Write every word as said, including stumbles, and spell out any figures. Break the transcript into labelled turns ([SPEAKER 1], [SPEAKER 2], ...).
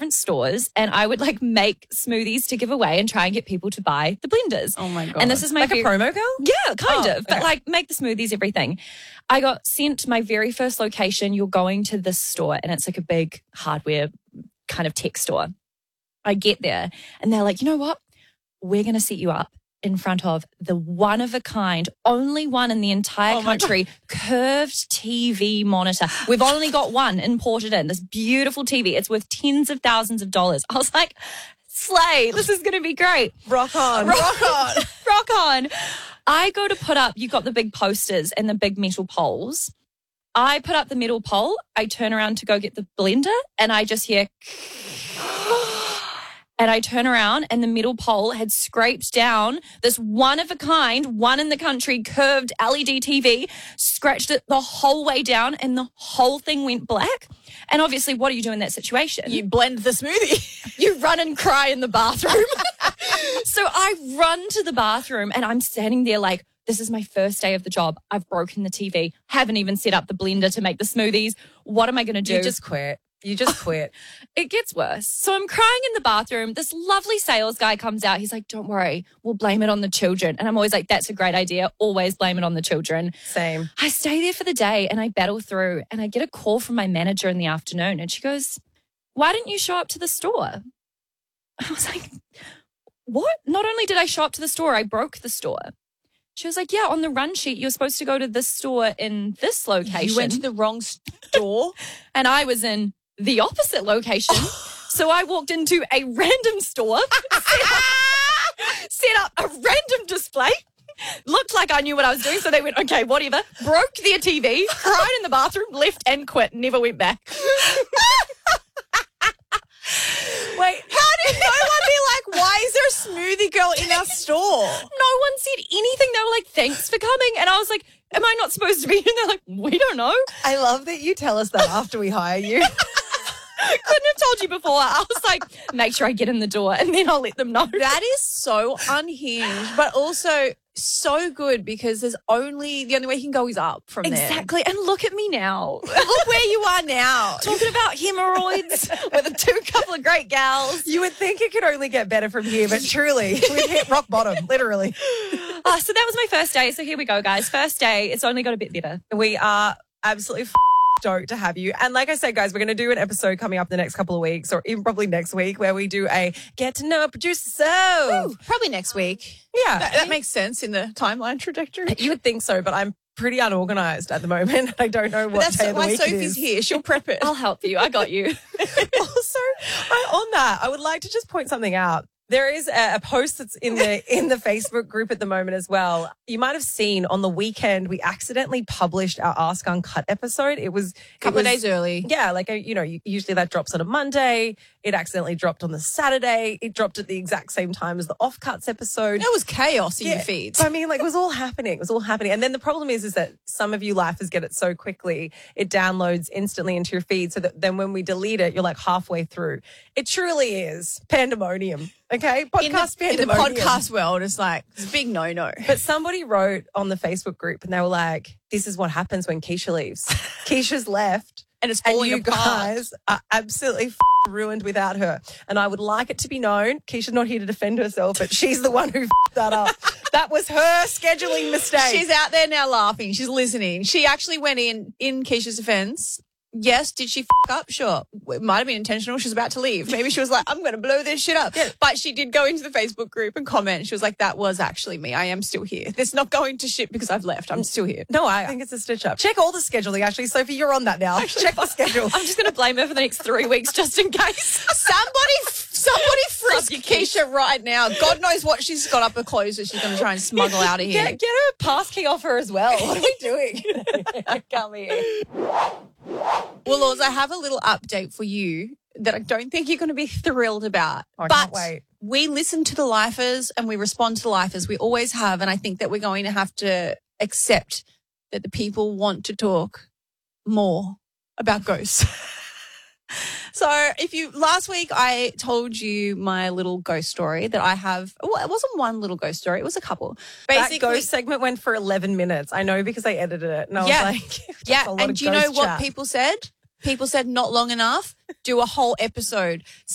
[SPEAKER 1] different stores and I would like make smoothies to give away and try and get people to buy the blenders.
[SPEAKER 2] Oh my God.
[SPEAKER 1] And this is my
[SPEAKER 3] Like
[SPEAKER 1] very-
[SPEAKER 3] a promo girl?
[SPEAKER 1] Yeah, kind
[SPEAKER 3] Oh,
[SPEAKER 1] of. But
[SPEAKER 3] okay.
[SPEAKER 1] like make the smoothies, everything. I got sent to my very first location. You're going to this store and it's like a big hardware kind of tech store. I get there and they're like, you know what? We're going to set you up in front of the one of a kind, only one in the entire
[SPEAKER 3] Oh my
[SPEAKER 1] country, curved T V monitor. We've only got one imported in, this beautiful T V. It's worth tens of thousands of dollars. I was like, slay, this is going to be great.
[SPEAKER 3] Rock on.
[SPEAKER 1] Rock on. Rock on. I go to put up, you've got the big posters and the big metal poles. I put up the metal pole. I turn around to go get the blender and I just hear and I turn around and the metal pole had scraped down this one of a kind, one in the country curved L E D T V, scratched it the whole way down and the whole thing went black. And obviously, what do you do in that situation?
[SPEAKER 2] You blend the smoothie.
[SPEAKER 1] You run and cry in the bathroom. So I run to the bathroom and I'm standing there like, this is my first day of the job. I've broken the T V, haven't even set up the blender to make the smoothies. What am I going to do?
[SPEAKER 3] You just quit. You just quit.
[SPEAKER 1] It gets worse. So I'm crying in the bathroom. This lovely sales guy comes out. He's like, don't worry, we'll blame it on the children. And I'm always like, that's a great idea. Always blame it on the children.
[SPEAKER 3] Same.
[SPEAKER 1] I stay there for the day and I battle through and I get a call from my manager in the afternoon and she goes, why didn't you show up to the store? I was like, what? Not only did I show up to the store, I broke the store. She was like, yeah, on the run sheet, you're supposed to go to this store in this location.
[SPEAKER 2] You went to the wrong store.
[SPEAKER 1] And I was in the opposite location. So I walked into a random store, set up, set up a random display. Looked like I knew what I was doing. So they went, okay, whatever. Broke their T V, cried in the bathroom, left and quit. Never went back.
[SPEAKER 2] Wait, how did no one be like, why is there a smoothie girl in our store?
[SPEAKER 1] No one said anything. They were like, thanks for coming. And I was like, am I not supposed to be? And they're like, we don't know.
[SPEAKER 3] I love that you tell us that after we hire you.
[SPEAKER 1] Couldn't have told you before. I was like, make sure I get in the door and then I'll let them know.
[SPEAKER 2] That is so unhinged, but also so good because there's only, the only way you can go is up from there.
[SPEAKER 1] Exactly. And look at me now.
[SPEAKER 2] Look where you are now.
[SPEAKER 1] Talking about hemorrhoids with a two couple of great gals.
[SPEAKER 3] You would think it could only get better from here, but truly, we've hit rock bottom, literally.
[SPEAKER 1] Uh, so that was my first day. So here we go, guys. First day. It's only got a bit better.
[SPEAKER 3] We are absolutely f- stoked to have you. And like I said, guys, we're going to do an episode coming up the next couple of weeks or even probably next week where we do a get to know producer so.
[SPEAKER 2] Probably next week.
[SPEAKER 3] Yeah.
[SPEAKER 2] That, that makes sense in the timeline trajectory.
[SPEAKER 3] You would think so, but I'm pretty unorganized at the moment. I don't know what
[SPEAKER 2] That's
[SPEAKER 3] day of the
[SPEAKER 2] why
[SPEAKER 3] week it
[SPEAKER 2] Sophie's
[SPEAKER 3] is.
[SPEAKER 2] here. She'll prep it.
[SPEAKER 1] I'll help you. I got you.
[SPEAKER 3] Also, I, on that, I would like to just point something out. There is a, a post that's in the in the Facebook group at the moment as well. You might have seen on the weekend we accidentally published our Ask Uncut episode. It was
[SPEAKER 2] A couple
[SPEAKER 3] it was,
[SPEAKER 2] of days early.
[SPEAKER 3] Yeah, like you know, usually that drops on a Monday. It accidentally dropped on the Saturday. It dropped at the exact same time as the Off Cuts episode.
[SPEAKER 2] That was chaos in your feeds.
[SPEAKER 3] I mean, like it was all happening. It was all happening. And then the problem is, is that some of you lifers get it so quickly, it downloads instantly into your feed. So that then when we delete it, you're like halfway through. It truly is pandemonium. Okay, podcast
[SPEAKER 2] in the, in the
[SPEAKER 3] pandemonium.
[SPEAKER 2] podcast world, it's like it's a big no-no.
[SPEAKER 3] But somebody wrote on the Facebook group, and they were like, "This is what happens when Keisha leaves. Keisha's left."
[SPEAKER 2] And it's
[SPEAKER 3] And
[SPEAKER 2] falling
[SPEAKER 3] you
[SPEAKER 2] apart.
[SPEAKER 3] guys are absolutely f- ruined without her. And I would like it to be known, Keisha's not here to defend herself, but she's the one who f- that up. That was her scheduling mistake.
[SPEAKER 2] She's out there now laughing. She's listening. She actually went in, in Keisha's defense. Yes, did she f up? Sure. It might have been intentional. She was about to leave. Maybe she was like, I'm going to blow this shit up.
[SPEAKER 3] Yeah.
[SPEAKER 2] But she did go into the Facebook group and comment. She was like, that was actually me. I am still here. It's not going to shit because I've left. I'm still here.
[SPEAKER 3] No, I think it's a stitch up. Check all the scheduling, actually. Sophie, you're on that now. Check the schedule.
[SPEAKER 1] I'm just going to blame her for the next three weeks just in case.
[SPEAKER 2] Somebody, somebody frisk
[SPEAKER 1] Love you,
[SPEAKER 2] Keisha right now. God knows what she's got up her clothes that she's going to try and smuggle out of here.
[SPEAKER 3] Get, get her pass key off her as well. What are we doing? I can't be here.
[SPEAKER 2] Well, Laws, I have a little update for you that I don't think you're going to be thrilled about.
[SPEAKER 3] I
[SPEAKER 2] but
[SPEAKER 3] can't wait.
[SPEAKER 2] we listen to the lifers and we respond to the lifers. We always have. And I think that we're going to have to accept that the people want to talk more about ghosts. So if you, last week I told you my little ghost story that I have, well, it wasn't one little ghost story, it was a couple.
[SPEAKER 3] That ghost segment went for eleven minutes. I know because I edited it. And I
[SPEAKER 2] Yeah.
[SPEAKER 3] was like,
[SPEAKER 2] Yeah,
[SPEAKER 3] that's a lot
[SPEAKER 2] and
[SPEAKER 3] of
[SPEAKER 2] do you know
[SPEAKER 3] ghost
[SPEAKER 2] what
[SPEAKER 3] chat.
[SPEAKER 2] people said? People said not long enough, do a whole episode.